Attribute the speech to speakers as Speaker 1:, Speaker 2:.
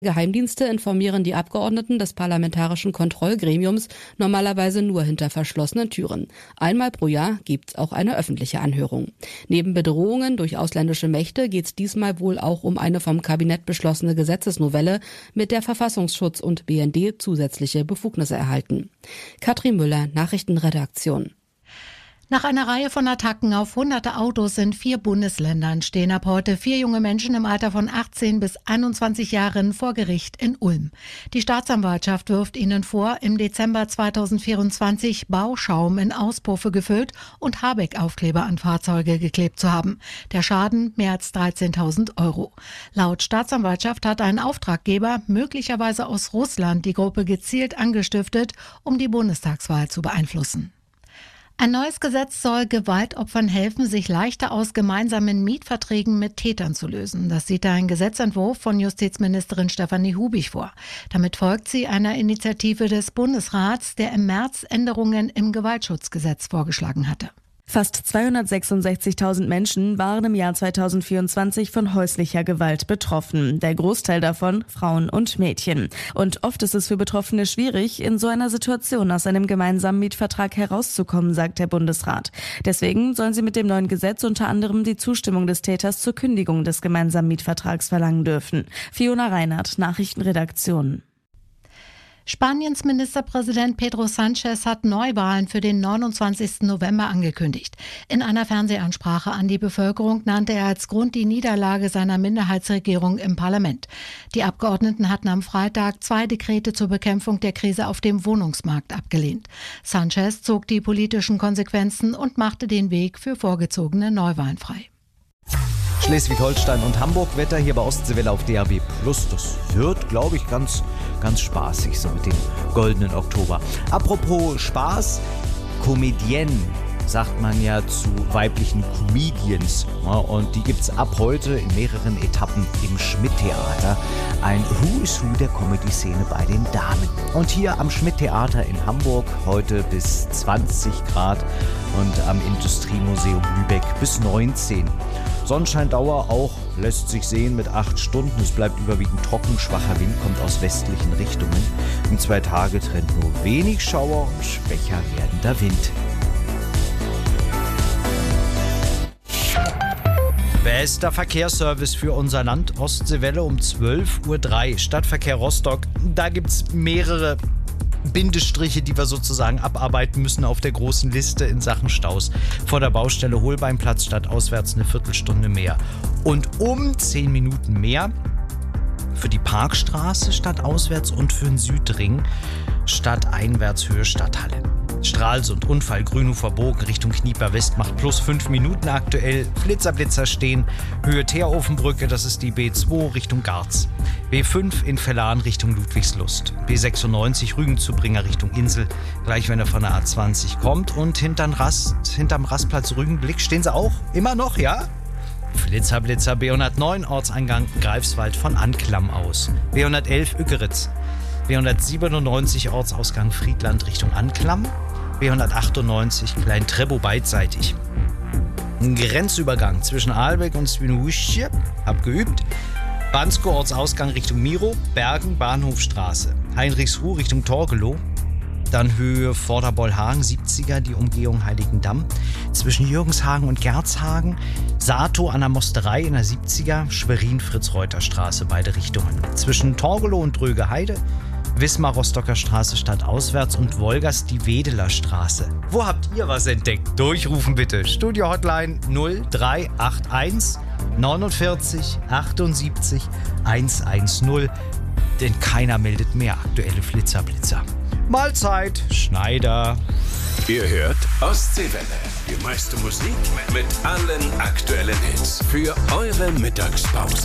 Speaker 1: Geheimdienste informieren die Abgeordneten des Parlamentarischen Kontrollgremiums normalerweise nur hinter verschlossenen Türen. Einmal pro Jahr gibt's auch eine öffentliche Anhörung. Neben Bedrohungen durch ausländische Mächte geht's diesmal wohl auch um eine vom Kabinett beschlossene Gesetzesnovelle, mit der Verfassungsschutz und BND zusätzliche Befugnisse erhalten. Katrin Müller, Nachrichtenredaktion.
Speaker 2: Nach einer Reihe von Attacken auf hunderte Autos in 4 Bundesländern stehen ab heute 4 junge Menschen im Alter von 18 bis 21 Jahren vor Gericht in Ulm. Die Staatsanwaltschaft wirft ihnen vor, im Dezember 2024 Bauschaum in Auspuffe gefüllt und Habeck-Aufkleber an Fahrzeuge geklebt zu haben. Der Schaden mehr als 13.000 €. Laut Staatsanwaltschaft hat ein Auftraggeber, möglicherweise aus Russland, die Gruppe gezielt angestiftet, um die Bundestagswahl zu beeinflussen. Ein neues Gesetz soll Gewaltopfern helfen, sich leichter aus gemeinsamen Mietverträgen mit Tätern zu lösen. Das sieht ein Gesetzentwurf von Justizministerin Stefanie Hubig vor. Damit folgt sie einer Initiative des Bundesrats, der im März Änderungen im Gewaltschutzgesetz vorgeschlagen hatte.
Speaker 3: Fast 266.000 Menschen waren im Jahr 2024 von häuslicher Gewalt betroffen. Der Großteil davon Frauen und Mädchen. Und oft ist es für Betroffene schwierig, in so einer Situation aus einem gemeinsamen Mietvertrag herauszukommen, sagt der Bundesrat. Deswegen sollen sie mit dem neuen Gesetz unter anderem die Zustimmung des Täters zur Kündigung des gemeinsamen Mietvertrags verlangen dürfen. Fiona Reinhardt, Nachrichtenredaktion.
Speaker 2: Spaniens Ministerpräsident Pedro Sánchez hat Neuwahlen für den 29. November angekündigt. In einer Fernsehansprache an die Bevölkerung nannte er als Grund die Niederlage seiner Minderheitsregierung im Parlament. Die Abgeordneten hatten am Freitag 2 Dekrete zur Bekämpfung der Krise auf dem Wohnungsmarkt abgelehnt. Sánchez zog die politischen Konsequenzen und machte den Weg für vorgezogene Neuwahlen frei.
Speaker 4: Schleswig-Holstein und Hamburg Wetter hier bei Ostseewelle auf DAB+. Das wird, glaube ich, ganz spaßig so mit dem goldenen Oktober. Apropos Spaß, Comedienne sagt man ja zu weiblichen Comedians. Ja, und die gibt's ab heute in mehreren Etappen im Schmidt-Theater. Ein Who is Who der Comedy-Szene bei den Damen. Und hier am Schmidt-Theater in Hamburg heute bis 20 Grad und am Industriemuseum Lübeck bis 19. Sonnenscheindauer auch lässt sich sehen mit 8 Stunden. Es bleibt überwiegend trocken, schwacher Wind kommt aus westlichen Richtungen. Im 2-Tage-Trend nur wenig Schauer und schwächer werdender Wind. Bester Verkehrsservice für unser Land, Ostseewelle um 12:03 Uhr. Stadtverkehr Rostock, da gibt's mehrere Bindestriche, die wir sozusagen abarbeiten müssen auf der großen Liste in Sachen Staus. Vor der Baustelle Holbeinplatz statt auswärts eine Viertelstunde mehr. Und um 10 Minuten mehr für die Parkstraße statt auswärts und für den Südring statt einwärts Höhe Stadthalle. Stralsund, Unfall, Grünhofer Bogen Richtung Knieper West macht plus 5 Minuten aktuell. Blitzer stehen. Höhe Teerofenbrücke, das ist die B2 Richtung Garz. B5 in Vellan Richtung Ludwigslust. B96 Rügen-Zubringer Richtung Insel, gleich wenn er von der A20 kommt. Und hinterm Rastplatz Rügenblick stehen sie auch immer noch, ja? Blitzer B109 Ortseingang Greifswald von Anklam aus. B111 Ückeritz. B197 Ortsausgang Friedland Richtung Anklam. B198 Klein-Trebo beidseitig. Ein Grenzübergang zwischen Aalbeck und Swinuhsche, abgeübt. Bansko Ortsausgang Richtung Miro, Bergen Bahnhofstraße. Heinrichsruh Richtung Torgelow. Dann Höhe Vorderbollhagen, 70er, die Umgehung Heiligendamm. Zwischen Jürgenshagen und Gerzhagen. Sato an der Mosterei in der 70er, Schwerin-Fritz-Reuter-Straße, beide Richtungen. Zwischen Torgelow und Drögeheide. Wismar-Rostocker Straße stadtauswärts und Wolgast die Wedeler Straße. Wo habt ihr was entdeckt? Durchrufen bitte. Studio-Hotline 0381 49 78 110. Denn keiner meldet mehr aktuelle Flitzer. Mahlzeit, Schneider.
Speaker 5: Ihr hört Ostseewelle. Die meiste Musik mit allen aktuellen Hits. Für eure Mittagspause.